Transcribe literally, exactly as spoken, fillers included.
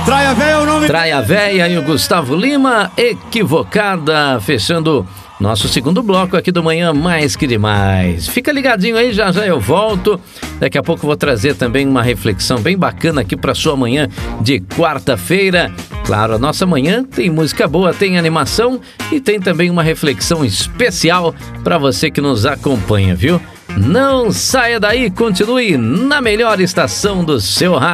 Traia Véia é o nome. Traia Véia e o Gustavo Lima, Equivocada, fechando nosso segundo bloco aqui do Manhã Mais Que Demais. Fica ligadinho aí, já já eu volto. Daqui a pouco vou trazer também uma reflexão bem bacana aqui para sua manhã de quarta-feira. Claro, a nossa manhã tem música boa, tem animação e tem também uma reflexão especial para você que nos acompanha, viu? Não saia daí, continue na melhor estação do seu rádio.